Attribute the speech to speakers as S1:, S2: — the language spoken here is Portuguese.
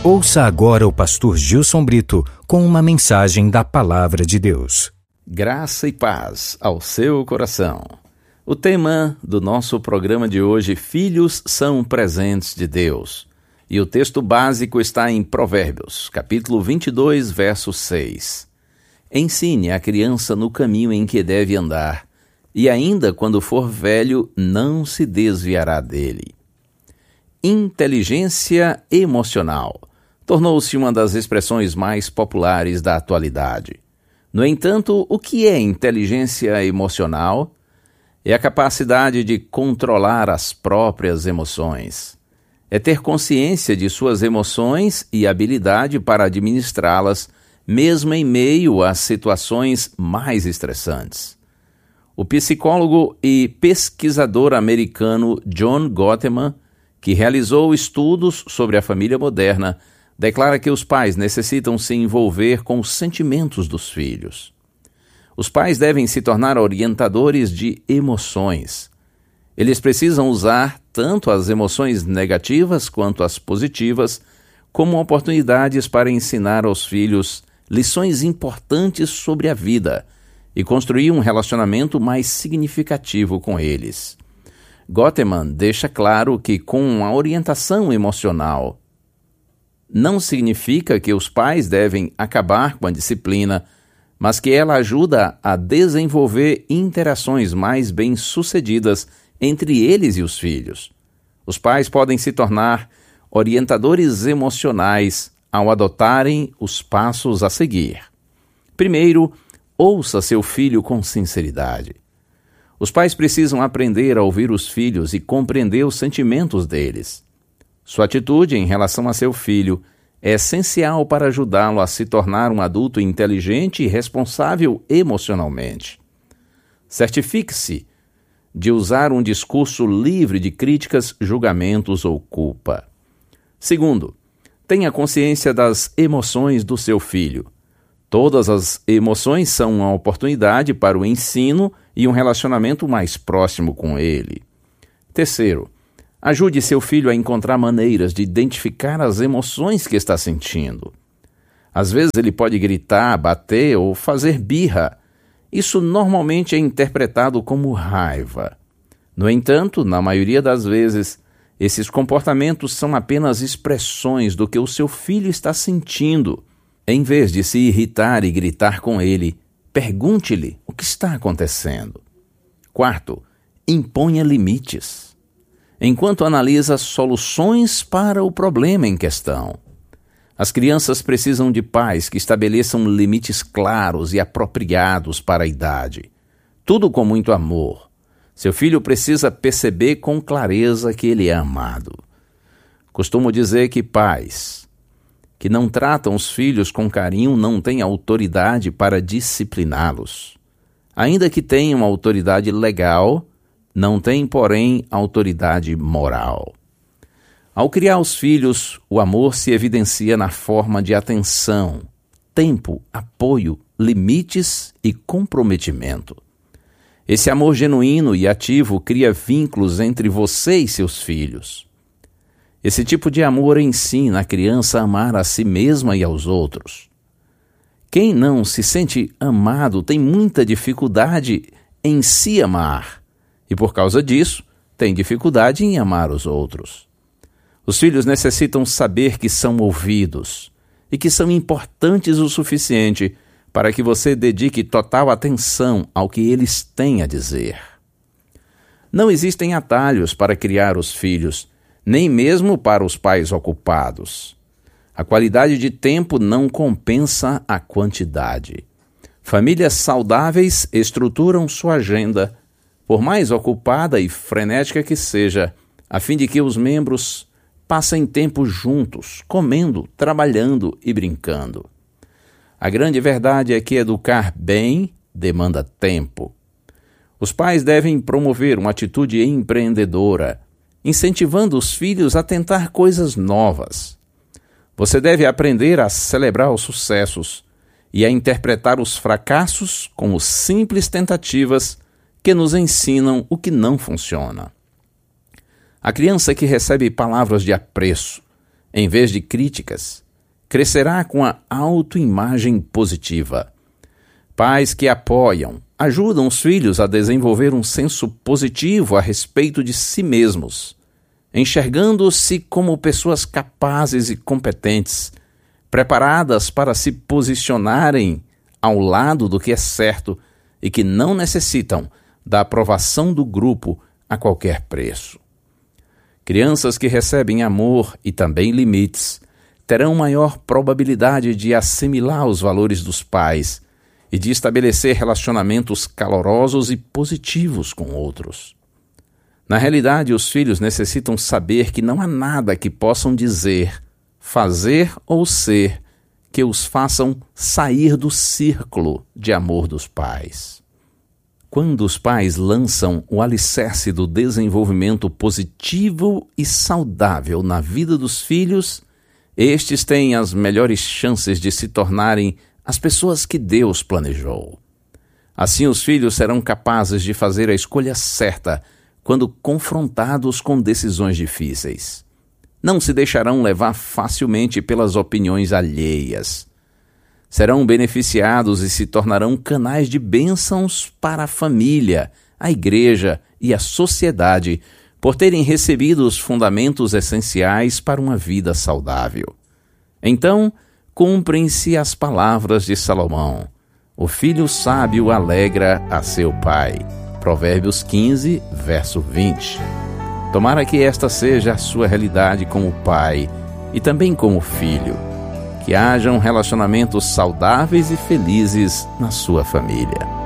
S1: Ouça agora o pastor Gilson Brito com uma mensagem da Palavra de Deus.
S2: Graça e paz ao seu coração. O tema do nosso programa de hoje, Filhos são presentes de Deus. E o texto básico está em Provérbios, capítulo 22, verso 6. Ensine a criança no caminho em que deve andar, e ainda quando for velho, não se desviará dele. Inteligência emocional tornou-se uma das expressões mais populares da atualidade. No entanto, o que é inteligência emocional? É a capacidade de controlar as próprias emoções. É ter consciência de suas emoções e habilidade para administrá-las, mesmo em meio às situações mais estressantes. O psicólogo e pesquisador americano John Gottman, que realizou estudos sobre a família moderna, declara que os pais necessitam se envolver com os sentimentos dos filhos. Os pais devem se tornar orientadores de emoções. Eles precisam usar tanto as emoções negativas quanto as positivas como oportunidades para ensinar aos filhos lições importantes sobre a vida e construir um relacionamento mais significativo com eles. Gottman deixa claro que com a orientação emocional não significa que os pais devem acabar com a disciplina, mas que ela ajuda a desenvolver interações mais bem-sucedidas entre eles e os filhos. Os pais podem se tornar orientadores emocionais ao adotarem os passos a seguir. Primeiro, ouça seu filho com sinceridade. Os pais precisam aprender a ouvir os filhos e compreender os sentimentos deles. Sua atitude em relação a seu filho é essencial para ajudá-lo a se tornar um adulto inteligente e responsável emocionalmente. Certifique-se de usar um discurso livre de críticas, julgamentos ou culpa. Segundo, tenha consciência das emoções do seu filho. Todas as emoções são uma oportunidade para o ensino e um relacionamento mais próximo com ele. Terceiro, ajude seu filho a encontrar maneiras de identificar as emoções que está sentindo. Às vezes ele pode gritar, bater ou fazer birra. Isso normalmente é interpretado como raiva. No entanto, na maioria das vezes, esses comportamentos são apenas expressões do que o seu filho está sentindo. Em vez de se irritar e gritar com ele, pergunte-lhe o que está acontecendo. Quarto, imponha limites. Enquanto analisa soluções para o problema em questão. As crianças precisam de pais que estabeleçam limites claros e apropriados para a idade. Tudo com muito amor. Seu filho precisa perceber com clareza que ele é amado. Costumo dizer que pais que não tratam os filhos com carinho não têm autoridade para discipliná-los. Ainda que tenham autoridade legal, não têm, porém, autoridade moral. Ao criar os filhos, o amor se evidencia na forma de atenção, tempo, apoio, limites e comprometimento. Esse amor genuíno e ativo cria vínculos entre você e seus filhos. Esse tipo de amor ensina a criança a amar a si mesma e aos outros. Quem não se sente amado tem muita dificuldade em se amar e, por causa disso, tem dificuldade em amar os outros. Os filhos necessitam saber que são ouvidos e que são importantes o suficiente para que você dedique total atenção ao que eles têm a dizer. Não existem atalhos para criar os filhos, nem mesmo para os pais ocupados. A qualidade de tempo não compensa a quantidade. Famílias saudáveis estruturam sua agenda, por mais ocupada e frenética que seja, a fim de que os membros passem tempo juntos, comendo, trabalhando e brincando. A grande verdade é que educar bem demanda tempo. Os pais devem promover uma atitude empreendedora, incentivando os filhos a tentar coisas novas. Você deve aprender a celebrar os sucessos e a interpretar os fracassos como simples tentativas que nos ensinam o que não funciona. A criança que recebe palavras de apreço em vez de críticas. Crescerá com a autoimagem positiva. Pais que apoiam, ajudam os filhos a desenvolver um senso positivo a respeito de si mesmos, enxergando-se como pessoas capazes e competentes, preparadas para se posicionarem ao lado do que é certo e que não necessitam da aprovação do grupo a qualquer preço. Crianças que recebem amor e também limites terão maior probabilidade de assimilar os valores dos pais e de estabelecer relacionamentos calorosos e positivos com outros. Na realidade, os filhos necessitam saber que não há nada que possam dizer, fazer ou ser que os façam sair do círculo de amor dos pais. Quando os pais lançam o alicerce do desenvolvimento positivo e saudável na vida dos filhos, estes têm as melhores chances de se tornarem as pessoas que Deus planejou. Assim, os filhos serão capazes de fazer a escolha certa quando confrontados com decisões difíceis. Não se deixarão levar facilmente pelas opiniões alheias. Serão beneficiados e se tornarão canais de bênçãos para a família, a igreja e a sociedade, por terem recebido os fundamentos essenciais para uma vida saudável. Então, cumprem-se as palavras de Salomão: o filho sábio alegra a seu pai. Provérbios 15, verso 20. Tomara que esta seja a sua realidade como pai e também como filho. Que hajam relacionamentos saudáveis e felizes na sua família.